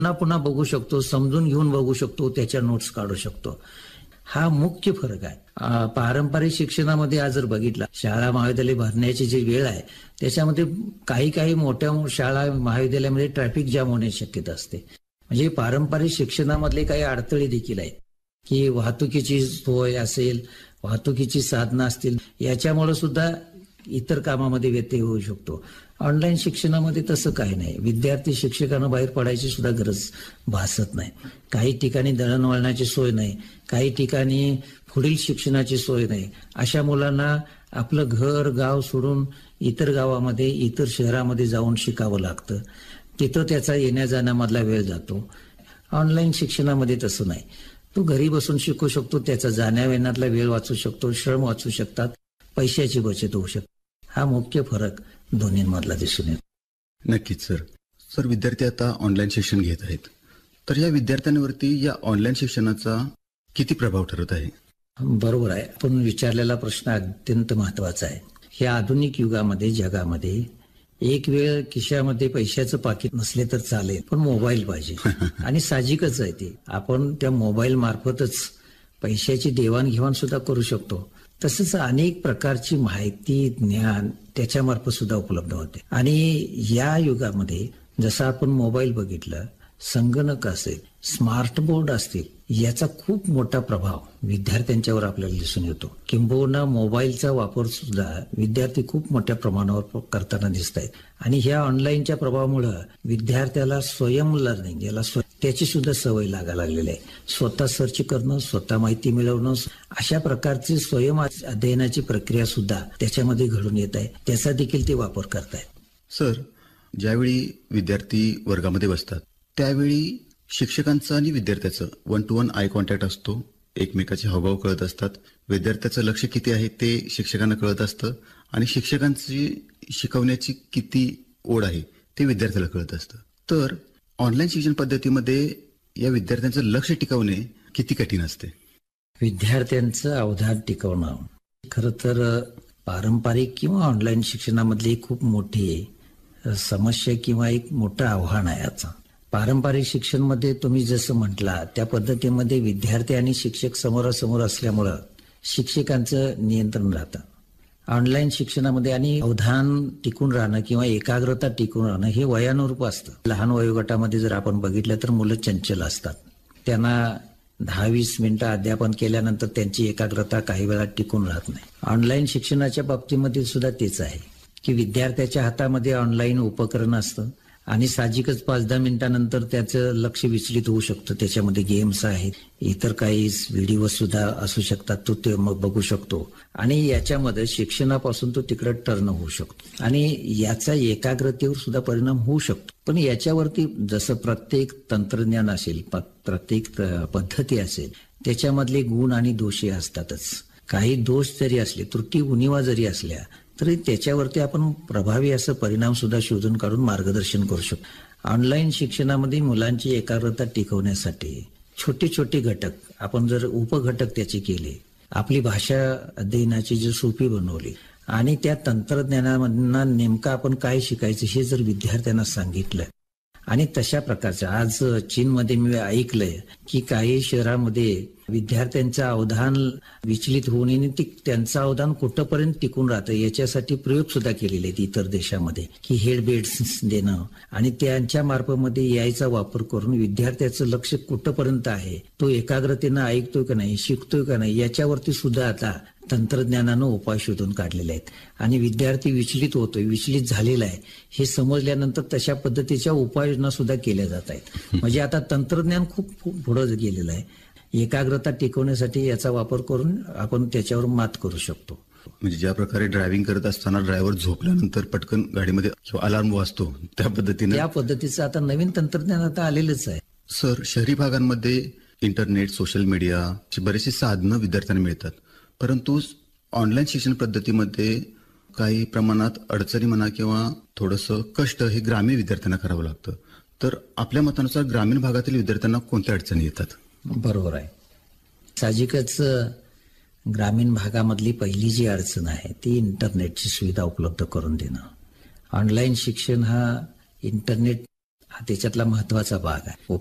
पुन्हा पुन्हा बघू शकतो, समजून घेऊन बघू शकतो, त्याच्या नोट्स काढू शकतो. हा मुख्य फरक आहे. पारंपरिक शिक्षणामध्ये आज जर बघितला, शाळा महाविद्यालय भरण्याची जी वेळ आहे त्याच्यामध्ये काही मोठ्या शाळा महाविद्यालयामध्ये ट्रॅफिक जाम होण्याची शक्यता असते. म्हणजे पारंपरिक शिक्षणामधले काही अडथळे देखील आहेत की वाहतुकीची सोय असेल, वाहतुकीची साधनं असतील, याच्यामुळे सुद्धा इतर कामामध्ये व्यत्यय होऊ शकतो. ऑनलाईन शिक्षणामध्ये तसं काही नाही. विद्यार्थी शिक्षकांना बाहेर पडायची सुद्धा गरज भासत नाही. काही ठिकाणी दळणवळणाची सोय नाही, काही ठिकाणी पुढील शिक्षणाची सोय नाही. अशा मुलांना आपलं घर गाव सोडून इतर गावामध्ये, इतर शहरामध्ये जाऊन शिकावं लागतं. तिथं त्याचा येण्या जाण्यामधला वेळ जातो. ऑनलाईन शिक्षणामध्ये तसं नाही. तो घरी बसून शिकू शकतो, त्याचा जाण्या येण्यातला वेळ वाचू शकतो, श्रम वाचू शकतात, पैशाची बचत होऊ शकते. हा मुख्य फरक दोन्हीमधला दिसून येतो. नक्कीच सर, विद्यार्थी आता ऑनलाईन शिक्षण घेत आहेत, तर या विद्यार्थ्यांवरती या ऑनलाईन शिक्षणाचा किती प्रभाव ठरत आहे? बरोबर आहे. आपण विचारलेला प्रश्न अत्यंत महत्वाचा आहे. या आधुनिक युगामध्ये, जगामध्ये एक वेळ खिशामध्ये पैशाचं पाकिट नसले तर चालेल, पण मोबाईल पाहिजे. आणि साहजिकच आहे ते. आपण त्या मोबाईल मार्फतच पैशाची देवाणघेवाण सुद्धा करू शकतो. तसंच अनेक प्रकारची माहिती, ज्ञान त्याच्यामार्फत सुद्धा उपलब्ध होते. आणि या युगामध्ये जसं आपण मोबाईल बघितलं, संगणक असेल, स्मार्ट बोर्ड असतील, याचा खूप मोठा प्रभाव विद्यार्थ्यांच्यावर आपल्याला दिसून येतो. किंबहुना मोबाईलचा वापर सुद्धा विद्यार्थी खूप मोठ्या प्रमाणावर करताना दिसत आहेत. आणि ह्या ऑनलाईनच्या प्रभावामुळे विद्यार्थ्याला स्वयं लर्निंग, याला त्याची सुद्धा सवय लागायला लागलेली आहे. स्वतः सर्च करणं, स्वतः माहिती मिळवणं, अशा प्रकारची स्वयं अध्ययनाची प्रक्रिया सुद्धा त्याच्यामध्ये घडून येत आहे. त्याचा देखील ते वापर करतायत. सर, ज्यावेळी विद्यार्थी वर्गामध्ये बसतात त्यावेळी शिक्षकांचं आणि विद्यार्थ्याचं 1 to 1 आय कॉन्टॅक्ट असतो. एकमेकाचे हावभाव कळत असतात. विद्यार्थ्याचं लक्ष किती आहे ते शिक्षकांना कळत असतं आणि शिक्षकांची शिकवण्याची किती ओढ आहे ते विद्यार्थ्याला कळत असतं. तर ऑनलाईन शिक्षण पद्धतीमध्ये या विद्यार्थ्यांचं लक्ष टिकवणे किती कठीण असते? विद्यार्थ्यांचं अवधान टिकवणं खरं तर पारंपरिक किंवा ऑनलाईन शिक्षणामधली खूप मोठी समस्या किंवा एक मोठं आव्हान आहे याचं. पारंपरिक शिक्षणमध्ये तुम्ही जसं म्हटला त्या पद्धतीमध्ये विद्यार्थी आणि शिक्षक समोरासमोर असल्यामुळं शिक्षकांचं नियंत्रण राहतं. ऑनलाईन शिक्षणामध्ये आणि अवधान टिकून राहणं किंवा एकाग्रता टिकून राहणं हे वयानुरूप असतं. लहान वयोगटामध्ये जर आपण बघितलं तर मुलं चंचल असतात. त्यांना 10-20 मिनिटं अध्यापन केल्यानंतर त्यांची एकाग्रता काही वेळा टिकून राहत नाही. ऑनलाईन शिक्षणाच्या बाबतीमध्ये सुद्धा तेच आहे की विद्यार्थ्याच्या हातामध्ये ऑनलाईन उपकरण असतं आणि साहजिकच 5-10 मिनिटांनंतर त्याचं लक्ष विचलित होऊ शकतं. त्याच्यामध्ये गेम्स आहेत, इतर काही व्हिडिओ सुद्धा असू शकतात, तो ते मग बघू शकतो आणि याच्यामध्ये शिक्षणापासून तो तिकडे टर्न होऊ शकतो आणि याचा एकाग्रतेवर सुद्धा परिणाम होऊ शकतो. पण याच्यावरती जसं प्रत्येक तंत्रज्ञान असेल, प्रत्येक पद्धती असेल, त्याच्यामधले गुण आणि दोषही असतातच. काही दोष जरी असले, त्रुटी उणिवा जरी असल्या तरी त्याच्यावरती आपण प्रभावी असं परिणाम सुद्धा शोधून काढून मार्गदर्शन करू शकतो. ऑनलाईन शिक्षणामध्ये मुलांची एकाग्रता टिकवण्यासाठी छोटे छोटे घटक आपण जर उपघटक त्याचे केले, आपली भाषा अध्ययनाची जी सोपी बनवली आणि त्या तंत्रज्ञानामधून नेमकं आपण काय शिकायचं हे जर विद्यार्थ्यांना सांगितलं आणि तशा प्रकारचं आज चीनमध्ये मी ऐकलंय की काही शहरामध्ये विद्यार्थ्यांचं अवधान विचलित होऊ नये, त्यांचं अवधान कुठंपर्यंत टिकून राहतं याच्यासाठी प्रयोग सुद्धा केलेले आहेत इतर देशामध्ये की हेडबेड्स देणं आणि त्यांच्या मार्फतमध्ये यायचा वापर करून विद्यार्थ्याचं लक्ष कुठंपर्यंत आहे, तो एकाग्रतेनं ऐकतोय का नाही, शिकतोय का नाही, याच्यावरती सुद्धा आता तंत्रज्ञानानं उपाय शोधून काढलेले आहेत. आणि विद्यार्थी विचलित होतोय, विचलित झालेला आहे हे समजल्यानंतर तशा पद्धतीच्या उपाययोजना सुद्धा केल्या जात आहेत. म्हणजे आता तंत्रज्ञान खूप पुढे गेलेलं आहे. एकाग्रता टिकवण्यासाठी याचा वापर करून आपण त्याच्यावर मात करू शकतो. म्हणजे ज्या प्रकारे ड्रायव्हिंग करत असताना ड्रायव्हर झोपल्यानंतर पटकन गाडीमध्ये किंवा अलार्म वाजतो त्या पद्धतीचं आता नवीन तंत्रज्ञान आता आलेलंच आहे. सर, शहरी भागांमध्ये इंटरनेट, सोशल मीडियाची बरीचशी साधनं विद्यार्थ्यांना मिळतात, परंतु ऑनलाईन शिक्षण पद्धतीमध्ये काही प्रमाणात अडचणी म्हणा किंवा थोडंसं कष्ट हे ग्रामीण विद्यार्थ्यांना करावं लागतं. तर आपल्या मतानुसार ग्रामीण भागातील विद्यार्थ्यांना कोणत्या अडचणी येतात? बरोबर आहे. साहजिकच ग्रामीण भागामधली पहिली जी अडचण आहे ती इंटरनेटची सुविधा उपलब्ध करून देणं. ऑनलाईन शिक्षण हा इंटरनेट हा त्याच्यातला महत्वाचा भाग आहे.